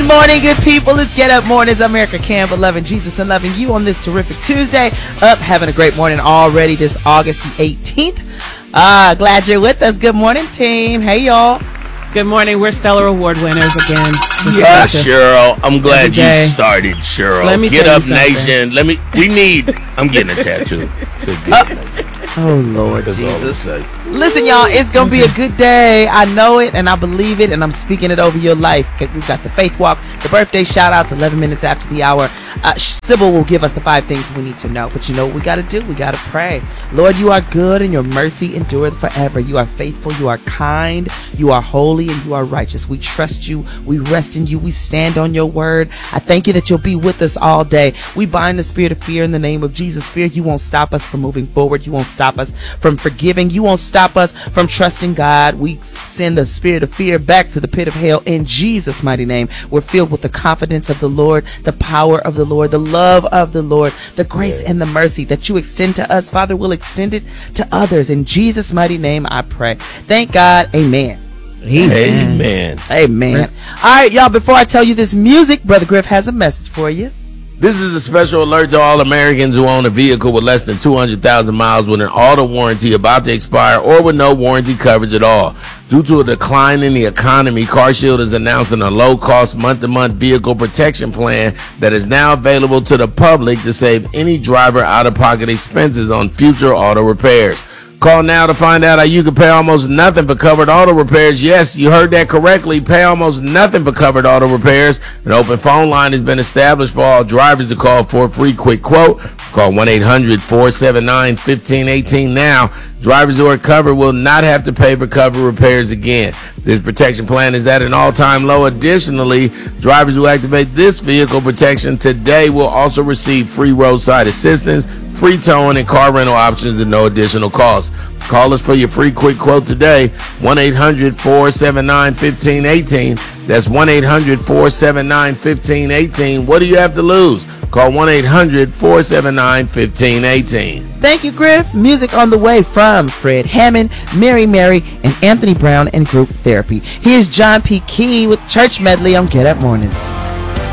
morning, good people. It's Get Up Mornings. I'm Erica Campbell, loving Jesus and loving you on this terrific Tuesday. Having a great morning already this August the 18th. Glad you're with us. Good morning, team. Hey, y'all. Good morning. We're Stellar Award winners again. Yeah, Cheryl. I'm glad you started, Cheryl. Let me Get tell Up you Nation. I'm getting a tattoo. Oh, Lord Jesus. Listen, y'all, it's going to be a good day. I know it, and I believe it, and I'm speaking it over your life. We've got the Faith Walk, the birthday shout-outs, 11 minutes after the hour. Sybil will give us the 5 things we need to know. But you know what we got to do? We got to pray. Lord, you are good, and your mercy endureth forever. You are faithful, you are kind, you are holy, and you are righteous. We trust you. We rest in you. We stand on your word. I thank you that you'll be with us all day. We bind the spirit of fear in the name of Jesus. Fear, you won't stop us from moving forward. You won't stop us from forgiving. You won't stop us from trusting God. We send the spirit of fear back to the pit of hell in Jesus' mighty name. We're filled with the confidence of the Lord, the power of the Lord, the love of the Lord, the grace and the mercy that you extend to us. Father, will extend it to others. In Jesus' mighty name, I pray. Thank God. Amen. Amen. Amen. All right, y'all, before I tell you this music, Brother Griff has a message for you. This is a special alert to all Americans who own a vehicle with less than 200,000 miles with an auto warranty about to expire or with no warranty coverage at all. Due to a decline in the economy, CarShield is announcing a low-cost month-to-month vehicle protection plan that is now available to the public to save any driver out-of-pocket expenses on future auto repairs. Call now to find out how you can pay almost nothing for covered auto repairs. Yes, you heard that correctly. Pay almost nothing for covered auto repairs. An open phone line has been established for all drivers to call for a free quick quote. Call 1-800-479-1518 now. Drivers who are covered will not have to pay for covered repairs again. This protection plan is at an all-time low. Additionally, drivers who activate this vehicle protection today will also receive free roadside assistance, free towing, and car rental options at no additional cost. Call us for your free quick quote today, 1-800-479-1518. That's 1-800-479-1518. What do you have to lose? Call 1-800-479-1518. Thank you, Griff. Music on the way from Fred Hammond, Mary, and Anthony Brown and Group Therapy. Here's John P. Key with Church Medley on Get Up Mornings.